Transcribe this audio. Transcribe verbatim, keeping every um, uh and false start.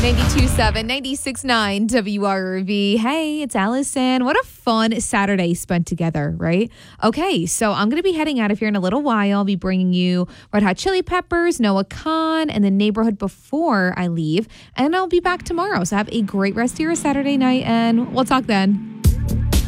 ninety-two point seven, ninety-six point nine W R V. Hey, it's Allison. What a fun Saturday spent together, right? Okay, so I'm going to be heading out of here in a little while. I'll be bringing you Red Hot Chili Peppers, Noah Kahan, and the Neighborhood before I leave. And I'll be back tomorrow. So have a great rest of your Saturday night, and we'll talk then.